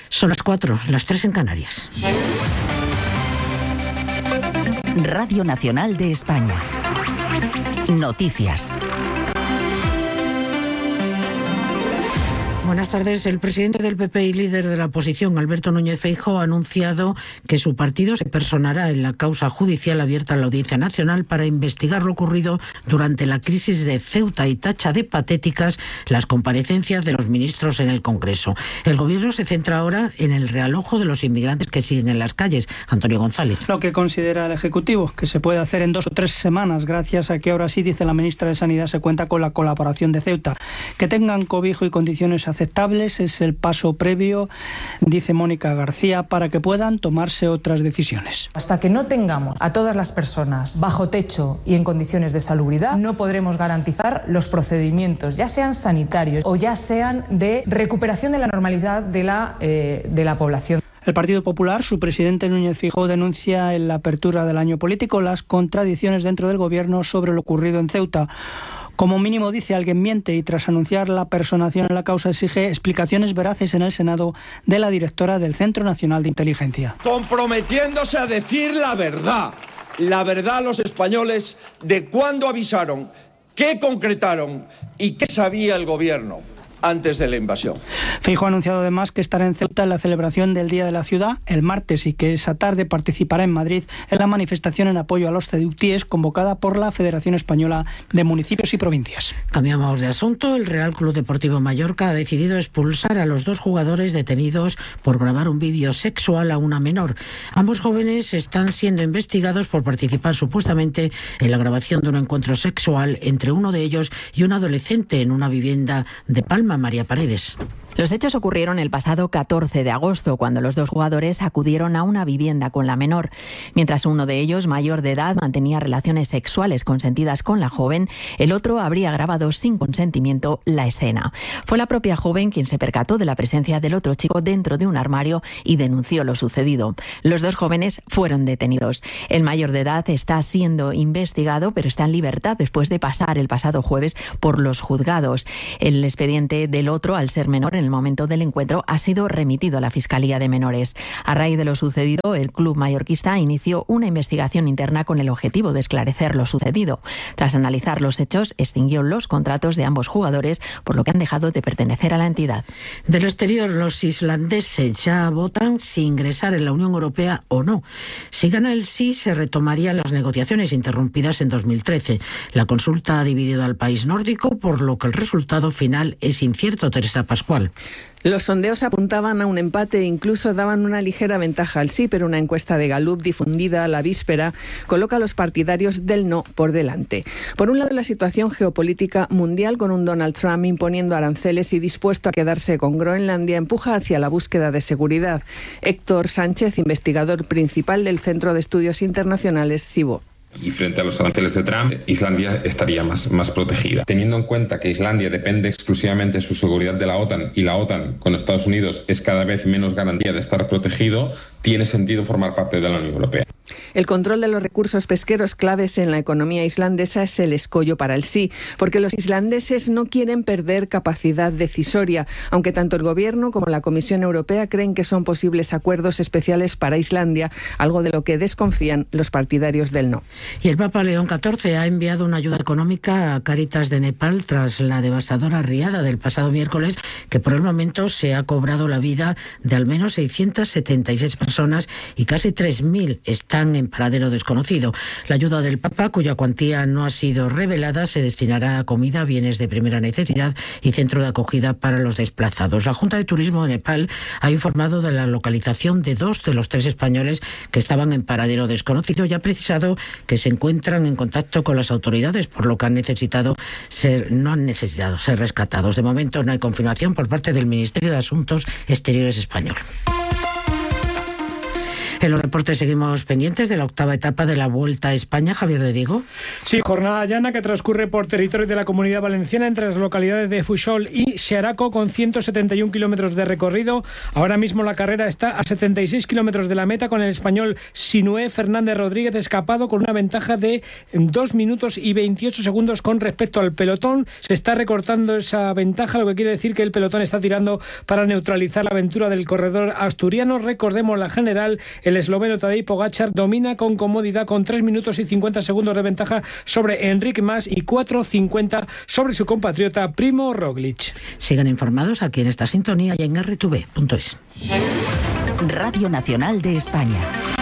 Son las 4, las 3 en Canarias. Radio Nacional de España. Noticias. Buenas tardes. El presidente del PP y líder de la oposición, Alberto Núñez Feijóo, ha anunciado que su partido se personará en la causa judicial abierta a la Audiencia Nacional para investigar lo ocurrido durante la crisis de Ceuta y tacha de patéticas las comparecencias de los ministros en el Congreso. El Gobierno se centra ahora en el realojo de los inmigrantes que siguen en las calles. Antonio González. Lo que considera el Ejecutivo, que se puede hacer en 2 o 3 semanas, gracias a que ahora sí, dice la ministra de Sanidad, se cuenta con la colaboración de Ceuta. Que tengan cobijo y condiciones aceptables es el paso previo, dice Mónica García, para que puedan tomarse otras decisiones. Hasta que no tengamos a todas las personas bajo techo y en condiciones de salubridad, no podremos garantizar los procedimientos, ya sean sanitarios o ya sean de recuperación de la normalidad de la población. El Partido Popular, su presidente Núñez Feijóo, denuncia en la apertura del año político las contradicciones dentro del Gobierno sobre lo ocurrido en Ceuta. Como mínimo, dice, alguien miente, y tras anunciar la personación en la causa exige explicaciones veraces en el Senado de la directora del Centro Nacional de Inteligencia. Comprometiéndose a decir la verdad a los españoles de cuándo avisaron, qué concretaron y qué sabía el Gobierno antes de la invasión. Feijóo ha anunciado además que estará en Ceuta en la celebración del Día de la Ciudad el martes y que esa tarde participará en Madrid en la manifestación en apoyo a los ceutíes convocada por la Federación Española de Municipios y Provincias. Cambiamos de asunto. El Real Club Deportivo Mallorca ha decidido expulsar a los 2 jugadores detenidos por grabar un vídeo sexual a una menor. Ambos jóvenes están siendo investigados por participar supuestamente en la grabación de un encuentro sexual entre uno de ellos y un adolescente en una vivienda de Palma. María Paredes. Los hechos ocurrieron el pasado 14 de agosto, cuando los 2 jugadores acudieron a una vivienda con la menor. Mientras uno de ellos, mayor de edad, mantenía relaciones sexuales consentidas con la joven, el otro habría grabado sin consentimiento la escena. Fue la propia joven quien se percató de la presencia del otro chico dentro de un armario y denunció lo sucedido. Los 2 jóvenes fueron detenidos. El mayor de edad está siendo investigado, pero está en libertad después de pasar el pasado jueves por los juzgados. El expediente del otro, al ser menor en el momento del encuentro, ha sido remitido a la Fiscalía de Menores. A raíz de lo sucedido, el club mallorquista inició una investigación interna con el objetivo de esclarecer lo sucedido. Tras analizar los hechos, extinguió los contratos de ambos jugadores, por lo que han dejado de pertenecer a la entidad. Del exterior, los islandeses ya votan si ingresar en la Unión Europea o no. Si gana el sí, se retomarían las negociaciones interrumpidas en 2013. La consulta ha dividido al país nórdico, por lo que el resultado final es incierto. Teresa Pascual. Los sondeos apuntaban a un empate e incluso daban una ligera ventaja al sí, pero una encuesta de Gallup difundida a la víspera coloca a los partidarios del no por delante. Por un lado, la situación geopolítica mundial, con un Donald Trump imponiendo aranceles y dispuesto a quedarse con Groenlandia, empuja hacia la búsqueda de seguridad. Héctor Sánchez, investigador principal del Centro de Estudios Internacionales CIBO. Y frente a los aranceles de Trump, Islandia estaría más protegida. Teniendo en cuenta que Islandia depende exclusivamente de su seguridad de la OTAN y la OTAN con Estados Unidos es cada vez menos garantía de estar protegido, tiene sentido formar parte de la Unión Europea. El control de los recursos pesqueros claves en la economía islandesa es el escollo para el sí, porque los islandeses no quieren perder capacidad decisoria, aunque tanto el Gobierno como la Comisión Europea creen que son posibles acuerdos especiales para Islandia, algo de lo que desconfían los partidarios del no. Y el Papa León XIV ha enviado una ayuda económica a Cáritas de Nepal tras la devastadora riada del pasado miércoles, que por el momento se ha cobrado la vida de al menos 676 personas y casi 3.000 están en paradero desconocido. La ayuda del Papa, cuya cuantía no ha sido revelada, se destinará a comida, bienes de primera necesidad y centro de acogida para los desplazados. La Junta de Turismo de Nepal ha informado de la localización de 2 de los 3 españoles que estaban en paradero desconocido y ha precisado que se encuentran en contacto con las autoridades, por lo que no han necesitado ser rescatados. De momento no hay confirmación por parte del Ministerio de Asuntos Exteriores español. En los deportes seguimos pendientes de la octava etapa de la Vuelta a España. Javier de Diego. Sí, jornada llana que transcurre por territorio de la Comunidad Valenciana entre las localidades de Fuixol y Xeraco, con 171 kilómetros de recorrido. Ahora mismo la carrera está a 76 kilómetros de la meta, con el español Sinué Fernández Rodríguez escapado con una ventaja de 2 minutos y 28 segundos con respecto al pelotón. Se está recortando esa ventaja, lo que quiere decir que el pelotón está tirando para neutralizar la aventura del corredor asturiano. Recordemos la general, el esloveno Tadej Pogačar domina con comodidad con 3 minutos y 50 segundos de ventaja sobre Enric Mas y 4:50 sobre su compatriota Primo Roglic. Sigan informados aquí en esta sintonía y en rtv.es. Radio Nacional de España.